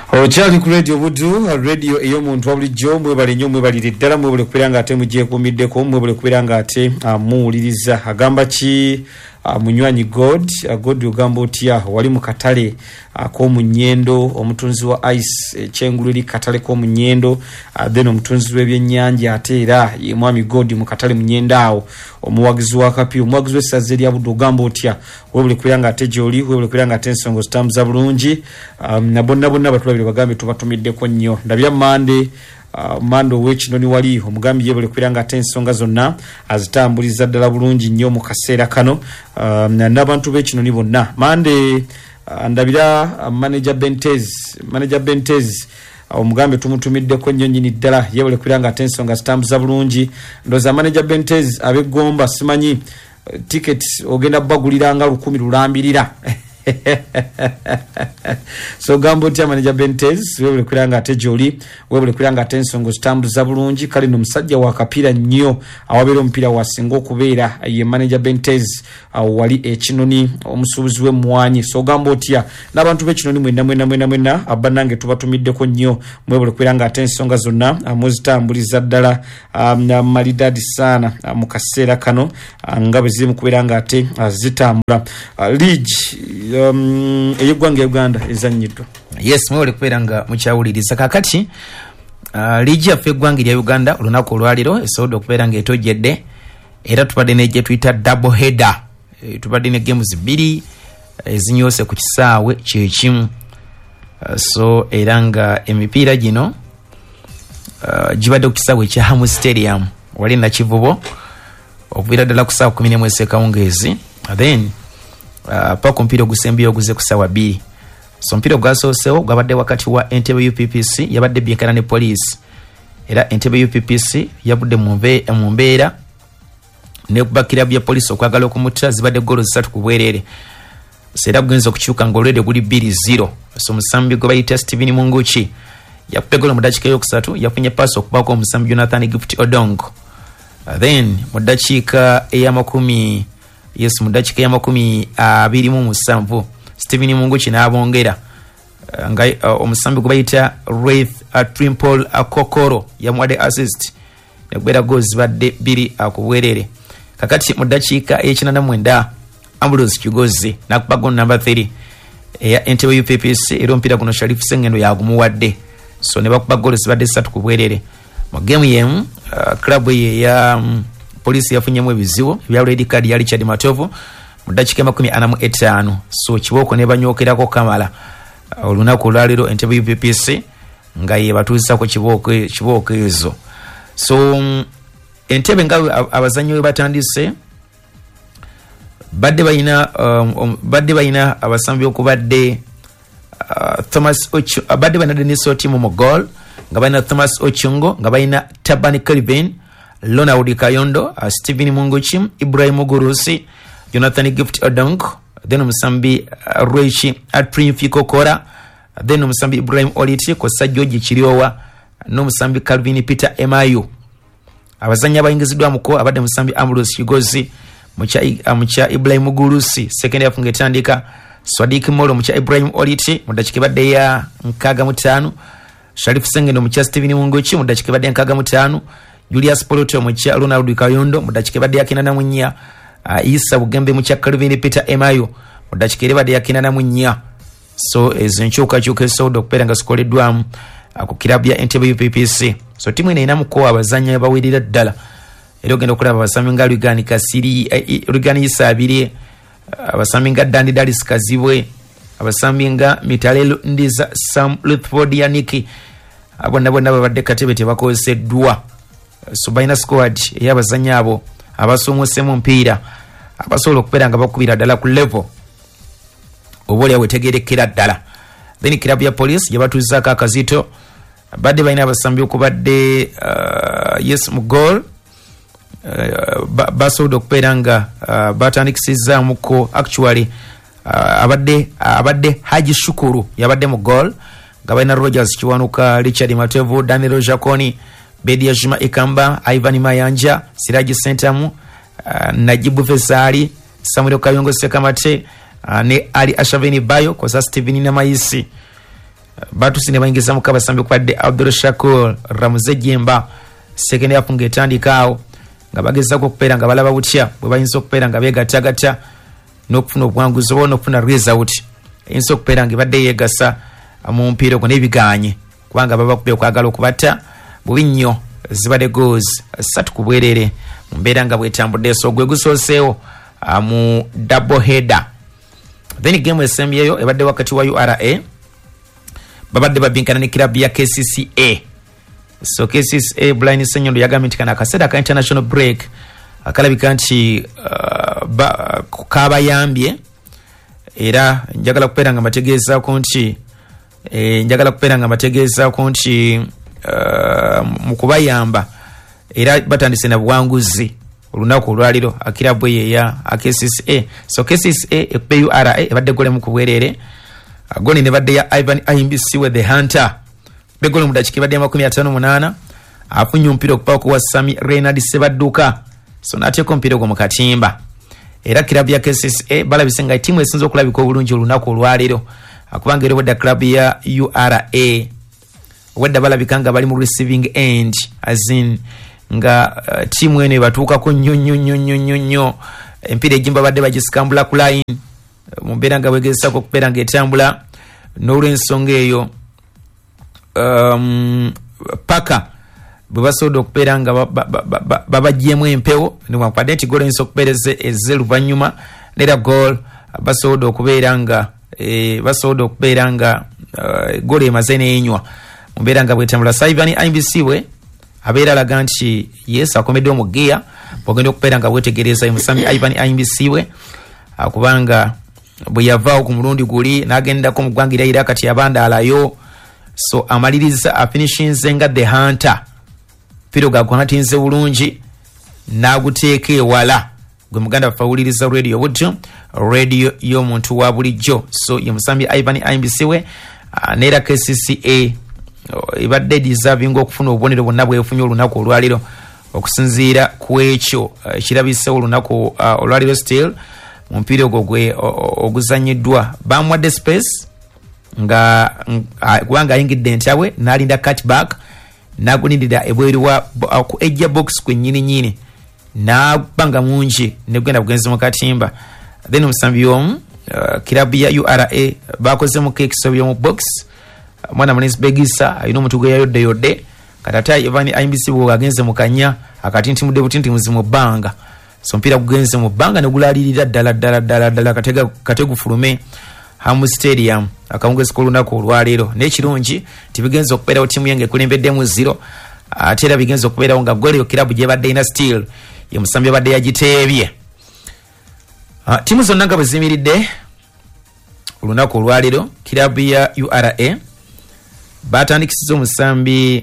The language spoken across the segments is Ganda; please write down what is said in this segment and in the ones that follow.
Ochali ku radio Budu, radio eyomuntu wabulijjo mwebale nnyo mwebalire ddala mwebale kubeera nga ate mugiye kumiddeko mwebale kubeera nga ate muwuliriza agamba ki munywanyi God ugamba otya wali mu katale ak'omunyendo omutunzi wa ice ekyengulu eri katale k'omunyendo then omutunzi w'ebyennyanja ate era ye mwami God mu katale munyendo awo omuwagizi wa kapi omuwagizi w'essaza erya Budu ugamba otya webale kubeera nga ate gy'oli webale kubeera nga ate ensonga zitambuza bulungi na bonna batulabire bagambe tubatumiddeko nnyo ndabya mando w'ekinoni wali omugambi yebale kubeera nga ate ensonga zonna azitambuliza ddala bulungi nnyo mu kaseera kano n'abantu b'ekinoni bonna mande ndabira manager Bentez omugambi tumutumiddeko nnyo nnyini ddala yebale kubeera nga ate ensonga zitambuza bulungi ndoza manager Bentez ab'eggomba simanyi ticket ogenda bagulira nga 10 lulambirira so gambo tia manager Bentez webule kulanga ate joli webule kulanga ate ensongo zitambuza bulungi kale no musajja wa kapira nnyo awabera omupiira wasinga okubeera ye manager Bentez wali ekinoni omusubuzi w'emmwanyi so gambo tia n'abantu b'ekinoni mwenna abanange tubatumiddeko nnyo mwebule kulanga ate ensonga zonna muzitambuliza ddala malidadi sana mu kaseera kano nga bwe ziri mu kubeera nga ate zitambula league ey'eggwanga Uganda ezanyiddwa. Yes, mwole kubeera nga mukyawuliriza kakati liigi yaffe eggwanga lya Uganda olunaku olwaliro esobodde okubeera nga etojjedde era tubadde n'egye tuyita double header tubadde ne games 2 ezinyoose ku kisaawe kyekimu so era nga emipiira gino gibadde ku kisaawe ekya Hamu Stadium wali Nakivubo okuviira ddala ku ssaawa 11 ekawungeezi then pako mpira gusembi oguze ku ssaawa 2 so mpira gwasosewo gwabadde wakati wa Entebbe UPPC yabadde byenkana ne police era Entebbe UPPC yabudde mu mbeera ne kubakira bya police okwagala okumutta zibadde golo 3 ku bwerere sera gwenzo kukyuka ngolwede guli 2-0 so musambi gwe bayita Steven Munguchi yakutte golo mu dakiika yokusatu yafunye pass okubako omusambi Jonathan Gift Odongo then mu dakiika ey'amakumi mu dakiika ya27 Steven Munguchi n'abongera nga omusambi gwe bayita Wraith Trimple Akokoro yamwadde assist negwera goals badde 2 ku bwerere kakati mu dakiika ey'ekinaana Ambrose Kigozi nakuba goal number 3 eya Entebbe UPPC era omupiira guno Sharif Sengendo yagumuwadde so ne bakuba goals badde 3 ku bwerere mu game yemu club ya police yafunyemu ebizibu ebya red card yali Chad Matovu mu dakiika 45 so kiboko ne banyokerako Kamala olunaku olwaliro Entebbe UPPC nga ye batuusako kiboko ezo so Entebbe nga abazanyi we batandise badde bayina abasambi okubadde Thomas Ocho badde bayina Denis Otimu mu goal nga bayina Thomas Ochungo nga bayina Tabani Kelvin Ronald Kayondo, Steven Munguchi, Ibrahim Gurusi, Jonathan Gift Odong, then Musambi Reishi Atrin Fikokora, then Musambi Ibrahim Oliti, Kosa George Chiriowa, no Musambi Calvin Peter Emayu. Abazanya bayingizidwa muko abadde Musambi Ambrose Kigozi, mucha Ibrahim Gurusi, second half ngetandika, Swadik Molo mucha Ibrahim Oliti, mudakike badde ya 65, Sharif Sengendo mucha Steven Munguchi, mudakike badde 65. Julius Poloto mucha Ronald Kayondo mudakike badde yakinana munya Isa Bugembe mucha Calvin Peter Emayo mudakike badde yakinana munya so ezenchuka chuke so dokpera nga sikoleddwamu ku kilabu ya Entebbe UPPC so timu ina muko abazanya bawirira ddala era ogenda okulaba abasambi nga Lugani Kasiri Lugani Isabire abasambi nga Dandi Dalis Kazibwe abasambi nga Mitalelo Ndiza Sam Lutford Yaniki abonna babadde katebe tebakozeddwa so baina squad ey'abazanyi abo abasomosemu mpira abasobola okubeera nga bakubira ddala ku level oboolya wetegerekera ddala then kilabu ya police yabatuuzaako akazito badde balina abasambi okubadde yes mu goal basobola okubeera nga batandikisizaamuko actually abadde Haji Shukuru yabadde mu goal nga balina Rogers Kiwanuka Richard Matevu Daniel Jakoni Bedia Juma Ikamba, Ivan Mayanja, Siraji Sentamu, Najibu Fesari, Samuel Kayongo Sekamate, ne Ali Ashaveni Bayo, kwa Steven Namayisi. batusine bayingiza mu kabasambi kwadde Abdul Shakur Ramze Jemba second half ngetandikaawo nga bagezako okupeera nga balaba butya bwe bayinza okupeera nga beegattagatta n'okufuna obwanguzi oba n'okufuna result eyinza okupeera nga ebadde yeegasa mu mpiira ogwo n'ebiganye kubanga baba kubye okwagala okubatta bubi nnyo zibadde goals 3 ku bwerere mu mbeera nga bwetambudde so gwe gusooseewo mu double header. Then game esembyeyo ebadde wakati wa URA babadde babinkana ne club ya KCCA. So KCCA Blind Senyondo yagambye nti kana akaseera ka international break akalabika nti kabayambye era njagala kupeera nga bategeeza ko nti mu kubayamba era batandise na buwanguzi olunaku olwaliro akirabu yeya KCCA. So KCCA ekube URA ebadde gole mu kubwerere agoni ne badde ya Ivan IMBC with the Hunter begole mu dakika badde 58 afunye mpira okupa ku Sami Renard Sebadduka so nateko mpira gwo mu katimba era kirabu ya KCCA balabisenga timu esinzo okulabika obulungi olunaku olwaliro akubanga ero wadda club ya URA wadda balabikanga bali mu receiving end as in nga timu ene batuuka ko nnyo empira ejimba badde bagisikambula ku line mu mbeera nga bwegezesa ko kupeera nga etambula n'olw'ensonga eyo paka bwe basobola okupeera nga babaggyemu empewo niwankwadde nti goal eyinza okupeereza ez'oluvannyuma nera goal basobola okubeera nga goal emaze n'enywa mu mbeera nga bwetambula. Saivani IMBC we abeera alaga nti yes akomedde mu gear bwogenda okupeera nga bwetegereza emusami Ivan IMBC we akubanga bwe yavaawo ku mulundi guli n'agendako mu ggwanga era kati abandaalayo so amaliriza afinishinze nga the Hunter piro gagwatinze bulungi n'aguteeka ewala gwe muganda fawuliriza radio budjo radio y'omuntu wa bulijjo so ye musambi Ivan IMBC we n'era KCCA ibadde deserving okufuna obubonero bwonna bwefunye olunaku olwaliro okusinziira ku ekyo kirabise olunaku olwaliro still mu mpira ogwo gwe oguzanyiddwa bamwadde space nga kubanga ayingidde ntyawe n'alinda cutback n'agunindira ebweru ku ejja box kwe nyini n'abanga mungi negenda bugenzi mu katimba then omusambi y'omu kirabu ya URA bakoze mu kekiso by'omu box mwana Munis Begisa ayino omuntu gwe yayodde katata Ivan IMBC bwo agenze mu kanya akatinti mu debutinti muzimu banga so mpira kugenze mu banga ne gulalirira dala kategu fulume Hamu Stadium akaungeze ko lunako olwalero n'ekirungi tibigenze okubeera timu yange kulembedde mu 0 atera bigenze okubeera nga gole kirabu je badde ina steel ye musambi badde yagitebye timu zonna nga bazimiridde olunako olwalero kirabu ya URA batandikisiza omusambi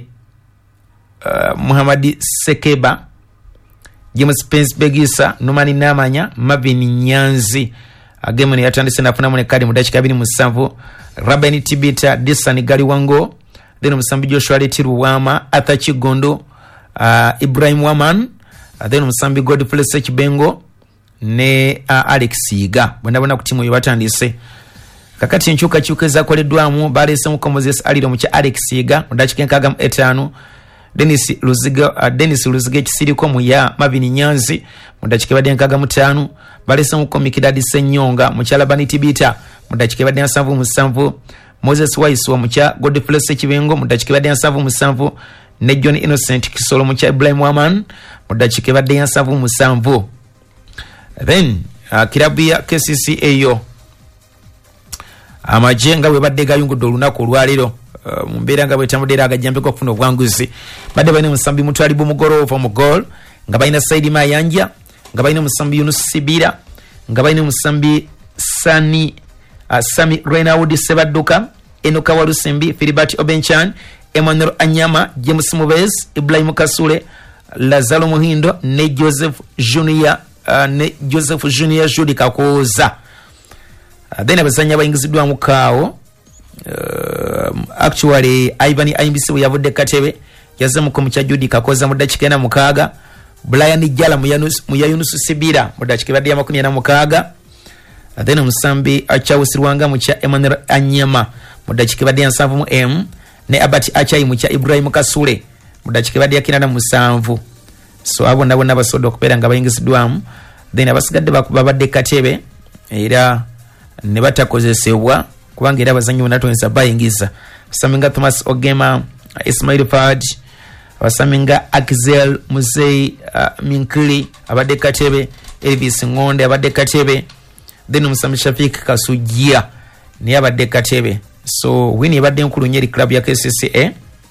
Muhammad Sekeba James Pence Begisa Numani Namanya Mavin Nyanzi agemu ne yatandise nafuna mu kadi mu dakika 27 Rabeni Tibita Disani Gali Wango then omusambi Joshua Letiru Wama Atachi Gondo Ibrahim Waman then omusambi Godfrey Sekibengo ne Alex Siga bonna ku timu yobatandise kakati nchuka chukeza koleddwamu balese mu Moses aliro mu cha Alex Siga mu dakika 5 Dennis Luziga kisiriko mu ya Mavin Nyanzi mu dakika 5 balese mu Komikidadi Senyonga mu cha Labani Tibita mu dakika 7 Moses Waiswa mu cha Godfrey Sekibengo mu dakika 7 ne John Innocent Kisolo mu cha Ibrahim Waman mu dakika 7 then kirabu ya KCCA yo amajenga we badde gayungudde olunaku olwaliro mu mbeera nga bwetambudde agajjambe ko kufuna obwanguzi badde balina musambi Mutwalibu Mugorofa mu goal nga balina Saidi Mayanja nga balina musambi Yunus Sibira nga balina musambi Sami Renaud Sebadduka Enoka Walusembi Filibert Obenchan Emmanuel Anyama James Mubez Ibrahim Kasule Lazaro Muhindo ne Joseph Junior Judi Kakoza then abazanya bayingiziddwa mu kaawo actually Ivan IMBC we yavudde katebe yaze mu komu kya Judi Kakoza mu dakika 6 Brian Jala mu Yunus Sibira mu dakika 46 then omusambi achawusirwanga mu kya Emmanuel Anyama mu dakika badde ya 7 ne Abati Achai mu kya Ibrahim Kasule mu dakika badde ya 47. So abo nabo nabasodo okubeera nga bayingiziddwamu, then abasigadde babadde katebe era ne batakozesebwa kubanga era abazanyi bonna tuyinza bayingiza. Saminga Thomas Ogema, Ismail Fad, Saminga Akzel Musei Minkili abadde katebe, Elvis Ngonde abadde katebe, then Musami Shafik Kasujia ni abadde katebe. So wini abadde nkulu nyeri club ya KCCA.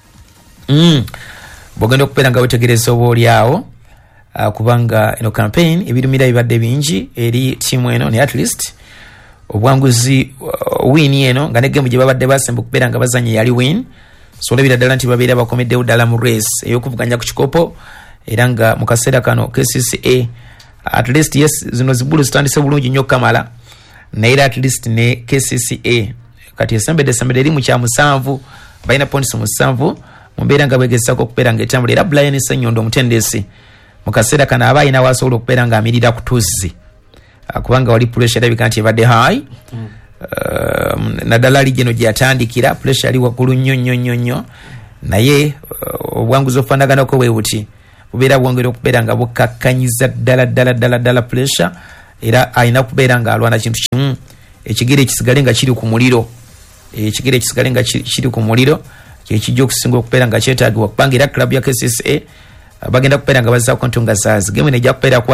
Bogenda okubeera nga wetegereza oboolyawo kubanga eno campaign ebirumira bibadde bingi eri tiimu eno ne at least obwanguzi win eno nga ne game gye babadde basemba okubeera nga bazanye yali win. So olabira ddala nti babeera bakomeddewo ddala mu race ey'okuvuganya ku kikopo era nga mu kaseera kano KCCA at least yes zino zibulu zitandise bulungi nnyo kamala naye at least ne KCCA kati esembedde eri mu kya 7 balina points 7 mumbeera nga begezaako okubeera nga etambula era Brian Ssenyondo omutendesi mu kaseera kano aba alina wasobola okubeera nga amirira ku tuzzi kubanga wali pressure erabika nti ebadde high. Naddala ali gino gye yatandikira pressure ali waggulu nnyo naye obwanguzi ofaanaganako bwe buti bubeera bwongera okubeera nga bukakkanyiza ddala pressure era alina kubeera nga alwana kintu kimu ekigere ekisigale nga kiri ku muliro kyekijja okusinga okubeera nga kyetaagibwa kubanga era club ya KCCA bagenda kubeera nga bazzaako ntunga zaazi game eno ejja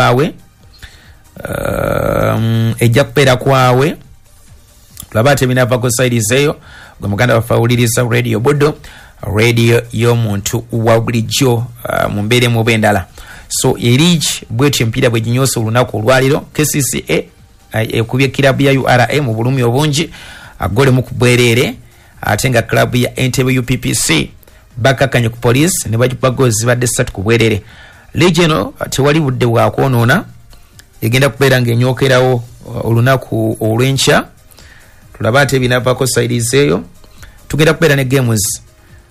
kubeera kwawe tulaba ate binavako sides eyo gwe muganda bafawuliriza radio Buddo radio y'omuntu wa bulijjo mu mbeera emu oba endala. So erigi bwetyo empiira bwe ginyoosa olunaku olwaliro KCCA ekubye kilabu ya URA mu bulumi obungi agolemu ku bwereere ate nga club ya Entebbe UPPC bakakanye ku police ne bagozi badde 3 ku bwereere. Ligi eno tewali budde bwa kwonoona egenda kubeera ng'enyookerawo olunaku olw'enkya tulaba ate binavako sides eyo tugenda kubeera ne games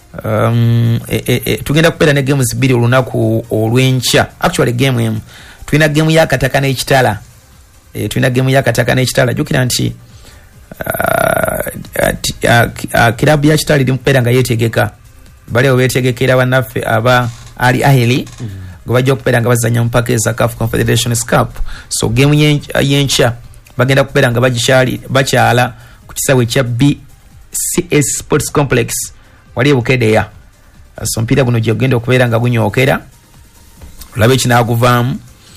tugenda kubeera ne games 2 olunaku olw'enkya. Actually game emu tulina game ya Kataka n'Ekitala jukira nti kilabu ya Kitala iri mukubeera nga yeetegeka balewo beetegekera bannaffe aba Ali Aheli gwe bajja okubeera nga bazanya mu package za CAF Confederation Cup. So game y'enkya bagenda kubeera nga bakyala ku kisaawe kya BCS Sports Complex wali e Bukedeya. So mpira guno gye gugenda okubeera nga gunyookera olabe ekinaaguvaamu.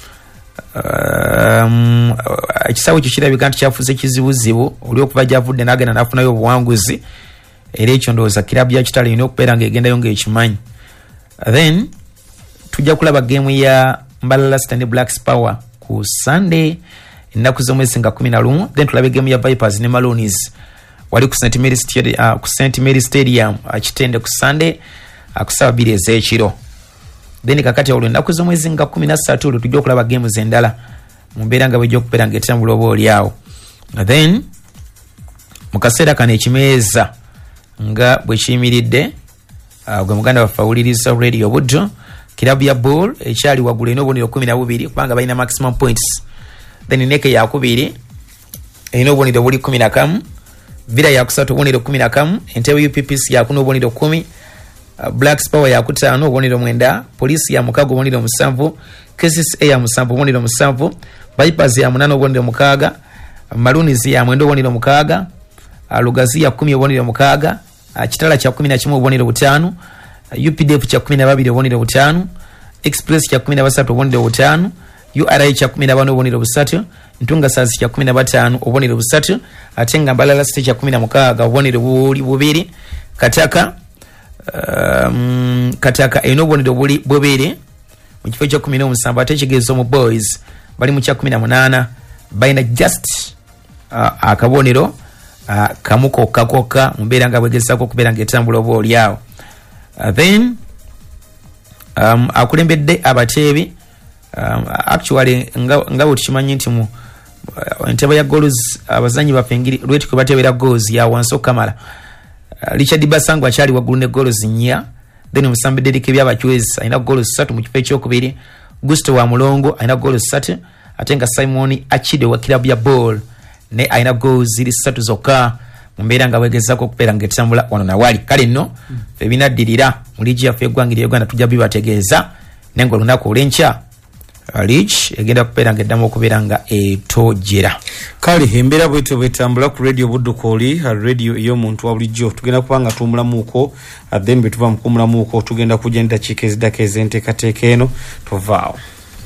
Ekisaawe kyo kirabika nti kyafuuse kizibuzibu oli okuva gyavudde n'agenda n'afunayo obuwanguzi era ekyo ndowooza kilabu ya Kitale erina okubeera ng'egendayo ng'ekimanyi. Then tujja kulaba game ya Mbalala Stand Blacks Power ku Sunday ennaku z'omwezi nga 11. Then tulabe game ya Vipers ne Maroons wali ku St Mary Stadium Kitende ku Sunday ku ssaawa 2 ez'ekiro. Then kakati olwo ennaku z'omwezi nga 13 olwo tujja okulaba games endala mu mbeera nga bwejja okubeera ng'etambula oba olyawo. Then mu kaseera kano ekimeeza nga bwe kiyimiridde gwe muganda bafawuliriza radio Buddo kilabu ya Bull ekyali waggulu erina obubonero 12 kubanga balina maximum points. Then Neke yakubiri erina obubonero buli 11, Villa yakusatu obubonero 11, Entebbe UPPC yakuna obubonero 10, Blacks Power yakutaano obubonero 9, Police ya mukago obubonero 7, KCCA ya 7 obubonero 7, Vipers ya 8 obubonero 6, Maroons ya 9 obubonero 6, Lugazi ya 10 obubonero 6, Kitala kya 11 obubonero 5, UPDF kya 12 obubonero 5, Express kya 13 obubonero 5, URA kya 14 obubonero 3, Ntunga Stars kya 15 obubonero 3, ate nga Mbalala City kya 16 obubonero 2, Kataka erina obubonero 2 mu kifo kya 17 ate Kigezo mu Boys bali mu kya 18 balina just akabonero kamu kokka mu mbeera nga bwegezaako okubeera ng'etambula oba olyawo. Then akulembedde abateebi actually nga bwe tukimanyi nti mu entebe ya goals abazanyi baffe lweti kwe bateebera goals ya wansi okamala Richard Basango akyali waggulu ne goals 4. Then Musambi Derike by'abachwezi alina goals 3 mu kifo ekyokubiri. Gusto wa Mulongo alina goals 3 ate nga Simon Achide wa kilabu ya Ball ne alina goals 3 zokka mumbeera nga wegezaako okubeera ng'etambula wano nawali kale nno fe binaddirira mu liigi yaffe eggwanga lya Uganda tujja bibategeeza naye nga olunaku olw'enkya liigi egenda kubeera ng'eddamu okubeera nga etojera kale embeera bwetyo bwetambula ku radio Buddukooli radio ey'omuntu wa bulijjo tugenda kuba nga tuwumulamuuko then bwe tuva mu kuwumulamuuko tugenda kujja endakiika eziddako ez'enteekateeka eno tovaawo.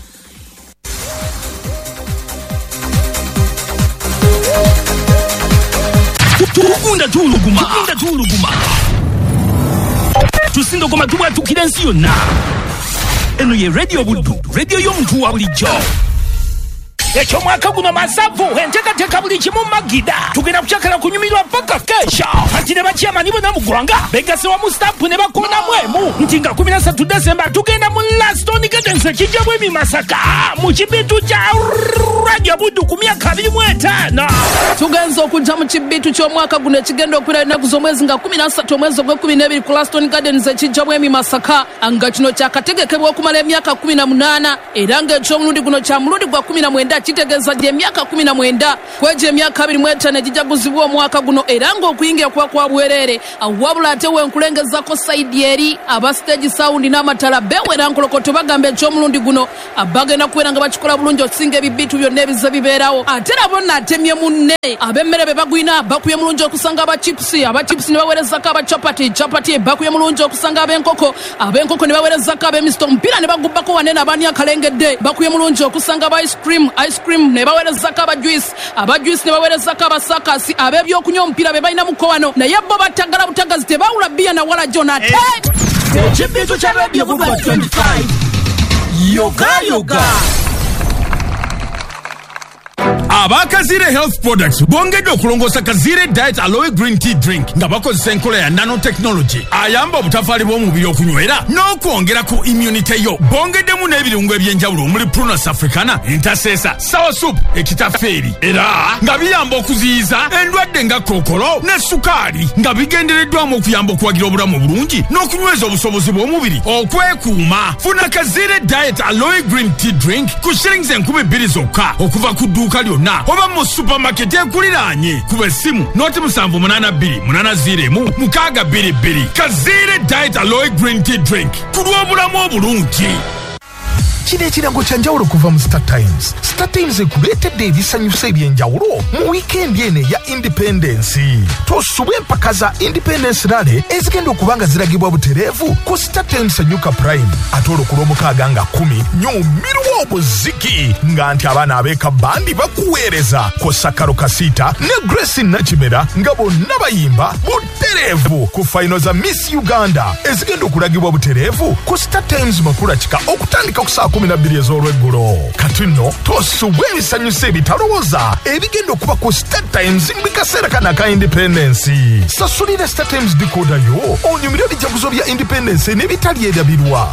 Tukunda tuluguma tusindogoma tubwatukira ensi yonna. Eno ye radio Buddu, radio y'omuntu wa bulijjo. Ekyo mwaka guno masavu enteekateeka buli kimu magida tugenda kukyakala kunyumirwa paka kesha ati ne bakyamani bonna mu ggwanga begase wamu stampu ne bakonamu emu nti nga 13 Desemba tugenda mu Laston Gardens ekijja bwemi Masaka mu kibitu kya radio Buddu ku myaka 25 tugenza okujja mu kibitu ky'omwaka guno ekigenda okwera ennaku z'omwezi nga 13 omwezi ogw'ekumi ku Laston Gardens ekijja bwemi Masaka nga kino kyakategekebwa okumala emyaka 18 era ng'ekyomulundi guno kya mulundi gwa 19 kitegeeza gye emyaka 19 kwejo emyaka 25 egijaguzibwa omwaka guno era ng'okuyingira kuba kwa bwerere wabula ate wenkulengezako saidi eri aba stage sound n'amatala bewera nkolokoto bagamba ekyomulundi guno bagenda kubeera nga bakikola bulungi okusinga ebibitu byonna ebize bibeerawo ate nabo naatemye munne ab'emmere be bagwina bakuye mulungi okusanga abachipusi ne baweerezako abachapati bakuye mulungi okusanga ab'enkoko ne baweerezako ab'emisto omupiira ne bagubbako wanene abaani akalengedde bakuye mulungi okusanga aba ice cream ne baweerezako abajuice ne baweerezako abasakasi ab'ebyokunywa omupiira be balinamuko wano naye bo batagala butagazi tebawula bbiya na wala jonate ekibitu kya radio Buddu 25 yoga Abakazire Health Products bongedde okulongoosa Kazire Diet Aloe Green Tea Drink nga bakozesa enkola ya nanotechnology ayamba obutafaali bw'omubiri okunywera n'okwongera ku immunity yo. Bongeddemu n'ebirungo eby'enjawulo omuli Prunus Africana, Intercessor, Sour Soup, ekitafeeri era nga biyamba okuziyiza endwadde nga kookolo ne sukaali nga bigendereddwamu okuyamba okuwagira obulamu obulungi n'okunyweza obusobozi bw'omubiri okwekuuma. Funa Kazire Diet Aloe Green Tea Drink ku shillings 2,000 zokka okuva ku dduuka lyonna oba mu supermarket ekuliraanye kuba essimu noti 78801622. Kazire Diet Aloe Green Tea Drink ku lw'obulamu obulungi. Kino ekirango kya njawulo kuva mu Star Times. Star Times ekuleetedde ebisanyusa eby'enjawulo mu wiikendi eno eya Independence. Tosubwe empaka za Independence Rally ezigenda okuba nga ziragibwa butereevu ku Star Times Sanyuka Prime. Ate olw'okulw'omukaaga nga 10 nyumirwa obuziki nga nti abaana ab'eka bandi bakuweereza ko Sakaro Kasita ne Grace Nakimera nga bonna bayimba butereevu ku final za Miss Uganda ezigenda okulagibwa butereevu ku Star Times Makulakika okutandika ku saa 12 ez'olweggulo. Kati nno tosubwe ebisanyusa ebitalowooza ebigenda okuba ku Star Times mu kaseera kana ka Independence. Sasulira Star Times decoder yo onyumire ebijaguzo bya Independence n'ebitali erabirwa.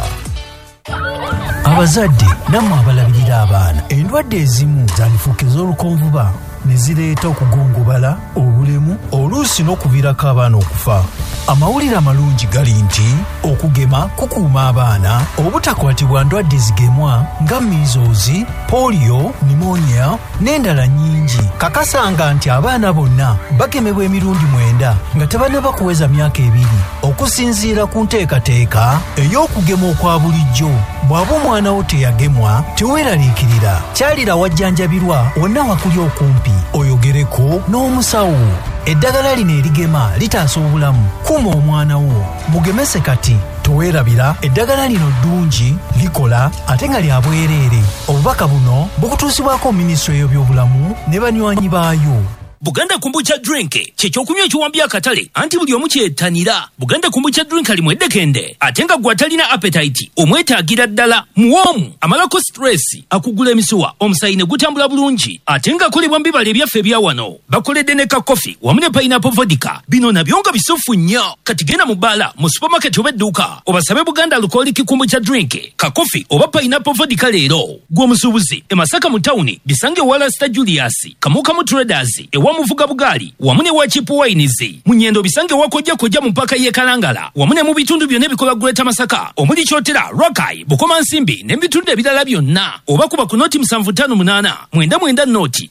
Abazadde nammwe abalabirira abaana endwadde ezimu zalifuuka ez'olukonvuba ne zireeta okugongobala, obulemu, oluusi n'okuviirako abaana okufa. Amawulire amalungi gali nti okugema kukuuma abaana obutakwatibwa ndwadde zigemwa nga measles, polio, pneumonia n'endala nnyingi. Kakasanga nti abaana bonna bagemebwa emirundi 9 nga tebannaba kuweza myaka 2 okusinziira ku nteekateeka ey'okugema okwa bulijjo. Bw'aba omwana wo teyagemwa teweeraliikirira, kyalira wajjanjabirwa wonna wakuli okumpi oyogereko n'omusawo. Eddagala lino erigema litaasa obulamu. Kuuma omwana wo, mugemese kati. Toweerabira, eddagala lino ddungi, likola ate nga lya bwereere. Obubaka buno bukutuusibwako minisitule y'ebyobulamu ne banywanyi baayo. Buganda Kombucha Drink kyekyokunywa ekiwambya akatale anti buli omu kyettanira. Buganda Kombucha Drink alimu eddekende ate nga gwatalina appetite omwetaagira ddala muwoomu amalako stress akugula emisuwa omusayi ne gutambula bulungi ate nga akolebwa mu bibala ebyaffe ebya wano. Bakoledde ne ka coffee wamu ne pineapple vodka bino nabyo nga bisufu nnyo. Kati genda mu bbaala mu supermarket oba edduuka obasabe Buganda Alcoholic Kombucha Drink ka coffee oba pineapple vodka leero. Gwe omusuubuzi e Masaka mu tawuni bisange wala Star Julius Kamukamu Traders ewa muvuga bugali wamu ne wa chipu wainizi munyendo bisange wakojja mu mpaka ye Kalangala wamu ne mu bitundu byonna ebikola Greater Masaka omuli kyotera Rokai Bukoma Nsimbi n'ebitundu ebirala byonna oba kuba ku noti 758 mwenda noti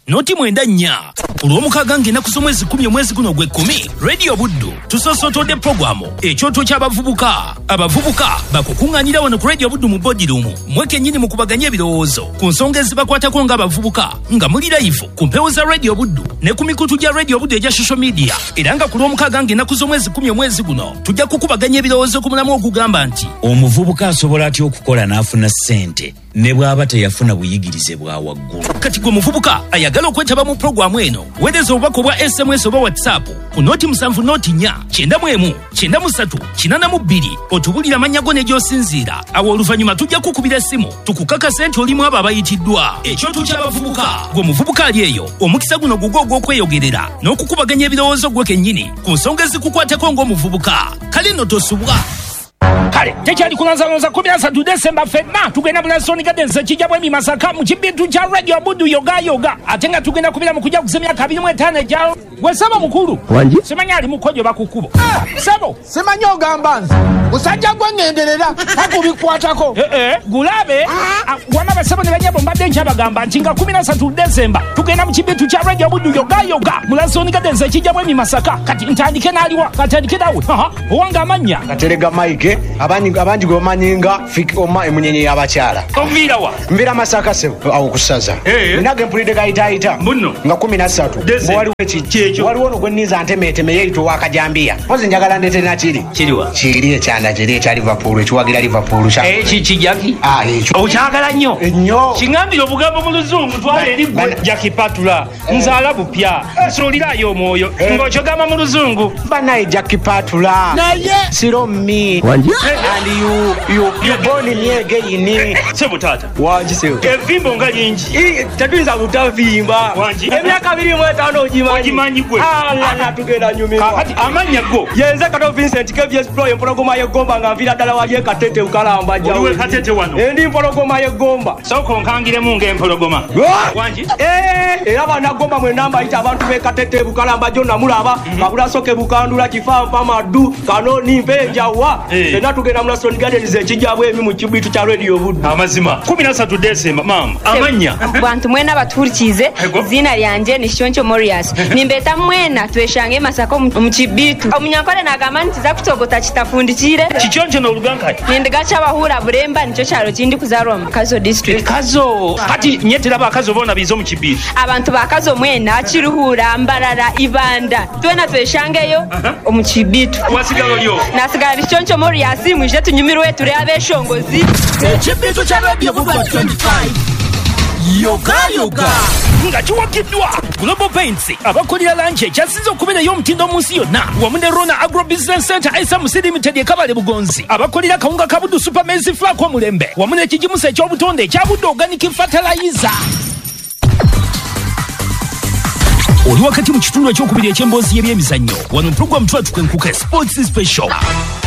94 olw'omukaaga ng'ennaku z'omwezi 10 omwezi guno gwe 10 Radio Buddu tusosootodde programu ekyoto ky'abavubuka bakukuŋŋaanira wano ku Radio Buddu mu bodirumu mwekennyini mu kubaganya ebirowoozo ku nsonga ezibakwatako ng'abavubuka nga muli live ku mpewo za Radio Buddu ne ku mikutu gya Radio Buddu egya social media era nga ku lw'omukaaga ng'ennaku z'omwezi 10 omwezi guno tujja kukubaganya ebirowoozo ku mulamu ogugamba nti omuvubuka asobola atya okukola n'afuna ssente ne bw'aba teyafuna buyigirize bwa waggulu. Kati gwe muvubuka ayagala okwetaba mu programu eno weereza obubaka obwa SMS oba WhatsApp ku noti 7 noti 4 91 93 82 otubulira amannya go ne gy'osinziira awo oluvannyuma tujja kukubira essimu tukukakasa nti olimu abo abayitiddwa ekyoto ky'abavubuka. Gwe muvubuka ali eyo omukisa guno gugwo ogw'okweyogerera n'okukubaganya ebirowoozo gwe kennyini ku nsonga ezikukwatako ng'omuvubuka kale nno tosubwa. Kale tekyali kulanzalonza 13 Desemba ffenna tugenda mu Lasoni Gardens ekijja bwemi Masaka mu kibitu kya Radio Buddu yoga ate nga tugenda kubira mu kujja kusemya 25 ejjalo gwe Sabo mukulu wanji simanya ali mukojo bakukubo Sabo simanya ogamba nze musajja gwe ngenderera akubikwatako gulabe wana basabo ne banyabo mbadde nkyabagamba nti nga 13 Desemba tugenda mu kibitu kya Radio Buddu yoga mu Lasoni Gardens ekijja bwemi Masaka kati ntandike n'aliwa katandike dawe owanga amanya katerega Mike abanji gwe bamanyinga Fikoma emunyenye y'abakyala nvira Masaka sebo awo kusaza ninage mpulidde gayitaayita nga 13 waliwo ekikyo waliwo no gwe nniza ntemeeteme yeeyita owakajambiya pozi njagala ndete nakiri kiri ekyanda kiri ekya Liverpool ekiwagira Liverpool kijaki ekyo okyagala nnyo kiŋambire obugambo mu luzungu twala eri gwe jakipatula nzaala bupya nsuulirayo omwoyo ng'okyogamba mu luzungu banaye jakipatula naye siro me and you born me again sebo tata wanji sebo evimbo nga lingi tetuyinza kutavimba wanji emyaka 25 ogimanyi gwe ala tugenda nyumirwa amanya go yenze Kato Vincent KVS Pro empologoma y'eggomba nga nvira ddala wali Katete ukalamba jawe oliwe Katete wano endi empologoma y'eggomba soko nkangiremu ng'empologoma wanji era banagomba mwe namba ita abantu be Katete bukalamba jonna mulaba babula soke bukandula kifampa madu kanoni mpenjawa na tugenda mu Lasoni Gardens ekijja bwemi mu kibitu kya Radio Buddu amazima 13 Desemba mama amanya bantu mwena baturikize zina lyanje ni Shoncho Morias nimbeta mwena tweshange Masaka mu kibitu omunyankole nagamba nti za kutogota kitafundikire kikyonje no luganka nindiga cyabahura buremba nicyo cyaro kindi kuzarwa mu Kazo district Kazo kati nyetera bakazo bona bizo mu kibitu abantu bakazo mwena kiruhura Mbarara Ibanda twena tweshangeyo mu kibitu wasigalo lyo nasigala Shoncho Morias mwije tunyumirwe turi abeshongozi ekibitu kya Radio Buddu 25 yoga nga kiwakiddwa Global Paints abakolera lanche kyasize okubeerayo omutindo mu nsi yonna wamu ne Rona Agro Business Center SMC Limited ekabale Bugonzi abakolera kawunga ka Buddu Super Maize Flour Mulembe wamu n'ekigimusa ekyobutonde ekya Buddu Organic Fertilizer. Oli wakati mu kitundu ekyokubiri eky'emboozi y'ebyemizannyo wano program twatukenkuka Sports Special